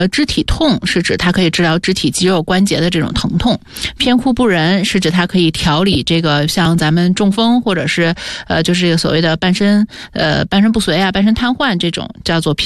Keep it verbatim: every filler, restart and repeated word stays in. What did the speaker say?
呃，肢体痛是指它可以治疗肢体肌肉关节的这种疼痛，偏枯不仁是指它可以调理这个像咱们中风或者是呃就是所谓的半身呃半身不遂啊、半身瘫痪这种叫做